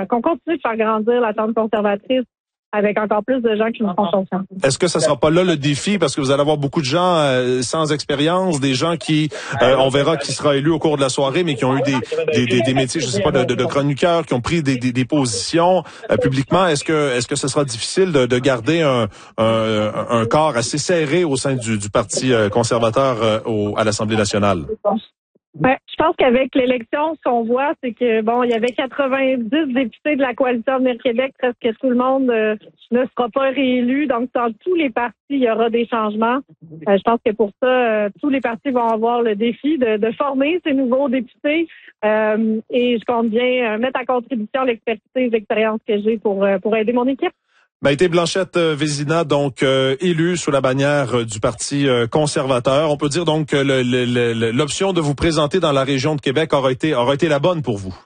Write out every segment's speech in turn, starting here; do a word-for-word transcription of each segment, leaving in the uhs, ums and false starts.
euh, qu'on continue de faire grandir la tente conservatrice avec encore plus de gens qui nous font confiance. Est-ce que ça sera pas là le défi, parce que vous allez avoir beaucoup de gens euh, sans expérience, des gens qui, euh, on verra qui sera élu au cours de la soirée, mais qui ont eu des des, des, des métiers, je sais pas, de, de, de chroniqueurs, qui ont pris des, des, des positions euh, publiquement. Est-ce que est-ce que ce sera difficile de, de garder un, un, un corps assez serré au sein du, du Parti conservateur euh, au, à l'Assemblée nationale? Ben, je pense qu'avec l'élection, ce qu'on voit, c'est que bon, il y avait quatre-vingt-dix députés de la coalition Avenir Québec, presque tout le monde euh, ne sera pas réélu. Donc, dans tous les partis, il y aura des changements. Euh, je pense que pour ça, euh, tous les partis vont avoir le défi de, de former ces nouveaux députés. Euh, et je compte bien euh, mettre à contribution l'expertise, l'expérience que j'ai pour euh, pour aider mon équipe. Maïté Blanchette-Vézina, donc euh, élue sous la bannière euh, du Parti euh, conservateur. On peut dire donc que le, le, le, l'option de vous présenter dans la région de Québec aura été aura été la bonne pour vous.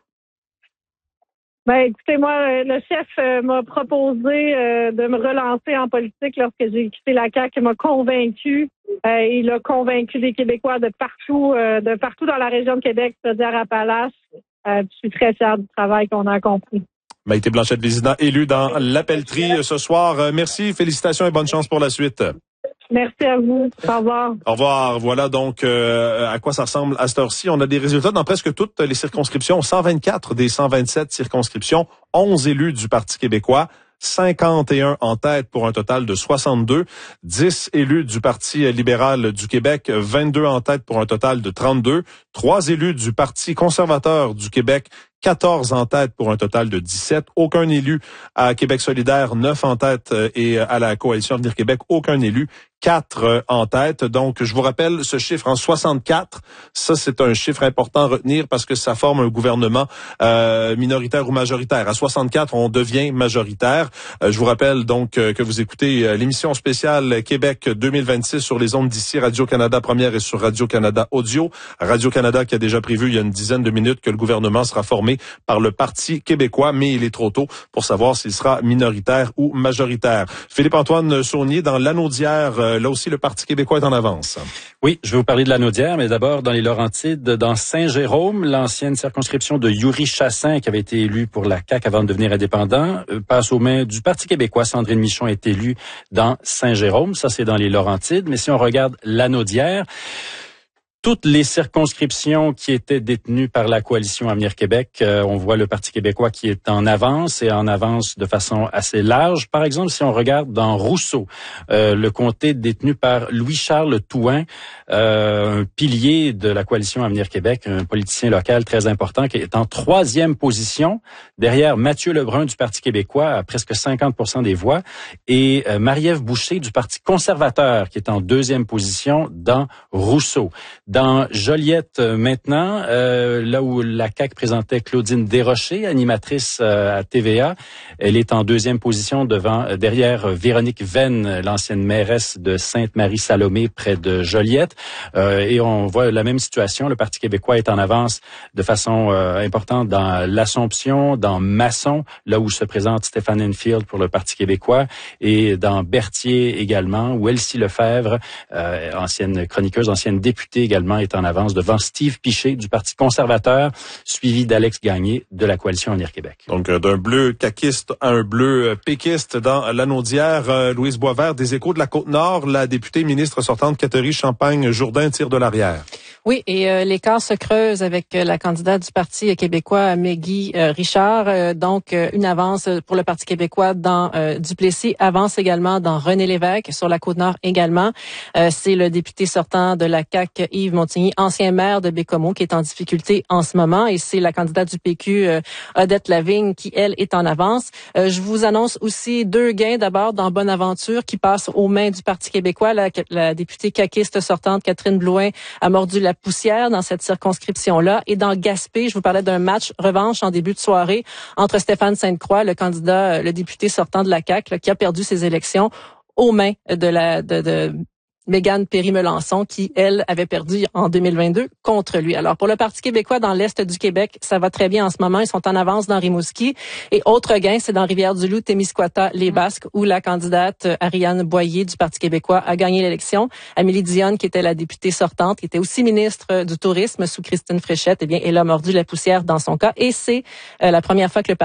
Ben, écoutez, moi, le chef euh, m'a proposé euh, de me relancer en politique lorsque j'ai quitté la C A Q. Il m'a convaincu. Euh, il a convaincu des Québécois de partout, euh, de partout dans la région de Québec, c'est-à-dire à Appalaches. Euh, je suis très fière du travail qu'on a accompli. Maïté Blanchette-Vézina, élue dans l'Appellerie ce soir. Merci, félicitations et bonne chance pour la suite. Merci à vous. Au revoir. Au revoir. Voilà donc euh, à quoi ça ressemble à cette heure-ci. On a des résultats dans presque toutes les circonscriptions. cent vingt-quatre des cent vingt-sept circonscriptions. onze élus du Parti québécois. cinquante et un en tête pour un total de soixante-deux. dix élus du Parti libéral du Québec, vingt-deux en tête pour un total de trente-deux. trois élus du Parti conservateur du Québec, quatorze en tête pour un total de dix-sept. Aucun élu à Québec solidaire, neuf en tête, et à la Coalition Avenir Québec, aucun élu, quatre en tête. Donc, je vous rappelle ce chiffre en soixante-quatre. Ça, c'est un chiffre important à retenir parce que ça forme un gouvernement euh, minoritaire ou majoritaire. À soixante-quatre, on devient majoritaire. Euh, je vous rappelle donc euh, que vous écoutez euh, l'émission spéciale Québec deux mille vingt-six sur les ondes d'ici Radio-Canada Première et sur Radio-Canada Audio. Radio-Canada qui a déjà prévu il y a une dizaine de minutes que le gouvernement sera formé par le Parti québécois, mais il est trop tôt pour savoir s'il sera minoritaire ou majoritaire. Philippe-Antoine Saunier, dans l'Anaudière, euh, là aussi le Parti québécois est en avance. Oui, je vais vous parler de l'Anaudière, mais d'abord dans les Laurentides, dans Saint-Jérôme, l'ancienne circonscription de Yuri Chassin, qui avait été élu pour la C A Q avant de devenir indépendant, euh, passe aux mains du Parti québécois. Sandrine Michon est élue dans Saint-Jérôme. Ça, c'est dans les Laurentides. Mais si on regarde l'Anaudière, toutes les circonscriptions qui étaient détenues par la coalition Avenir Québec, euh, on voit le Parti québécois qui est en avance et en avance de façon assez large. Par exemple, si on regarde dans Rousseau, euh, le comté détenu par Louis-Charles Touin, euh, un pilier de la coalition Avenir Québec, un politicien local très important qui est en troisième position, derrière Mathieu Lebrun du Parti québécois à presque cinquante pour cent des voix et euh, Marie-Ève Boucher du Parti conservateur qui est en deuxième position dans Rousseau. Dans Joliette maintenant, euh, là où la C A Q présentait Claudine Desrochers, animatrice euh, à T V A, elle est en deuxième position devant euh, derrière Véronique Venn, l'ancienne mairesse de Sainte-Marie-Salomé près de Joliette. Euh, et on voit la même situation. Le Parti québécois est en avance de façon euh, importante dans l'Assomption, dans Masson, là où se présente Stéphane Enfield pour le Parti québécois, et dans Berthier également, où Elsie Lefebvre, euh, ancienne chroniqueuse, ancienne députée également, est en avance devant Steve Piché du Parti conservateur, suivi d'Alex Gagné de la coalition Avenir Québec. Donc, d'un bleu caquiste à un bleu péquiste dans l'Anaudière. Euh, Louise Boisvert, des Échos de la Côte-Nord, la députée ministre sortante Catherine Champagne-Jourdain tire de l'arrière. Oui, et euh, l'écart se creuse avec euh, la candidate du Parti québécois, Maggie euh, Richard. Euh, donc, euh, une avance pour le Parti québécois dans euh, Duplessis, avance également dans René Lévesque, sur la Côte-Nord également. Euh, c'est le député sortant de la C A Q, Yves Montigny, ancien maire de Bécomo, qui est en difficulté en ce moment. Et c'est la candidate du P Q, euh, Odette Lavigne, qui, elle, est en avance. Euh, je vous annonce aussi deux gains. D'abord, dans Bonaventure, qui passe aux mains du Parti québécois. La, la députée caquiste sortante, Catherine Blouin, a mordu la poussière dans cette circonscription-là. Et dans Gaspé, je vous parlais d'un match revanche en début de soirée entre Stéphane Sainte-Croix, le candidat, le député sortant de la C A Q, là, qui a perdu ses élections aux mains de la de, de Mégane Perry-Melançon, qui, elle, avait perdu en deux mille vingt-deux contre lui. Alors, pour le Parti québécois dans l'Est du Québec, ça va très bien en ce moment. Ils sont en avance dans Rimouski. Et autre gain, c'est dans Rivière-du-Loup, Témiscouata, les Basques, où la candidate Ariane Boyer du Parti québécois a gagné l'élection. Amélie Dionne, qui était la députée sortante, qui était aussi ministre du Tourisme sous Christine Fréchette, eh bien, elle a mordu la poussière dans son cas. Et c'est euh, la première fois que le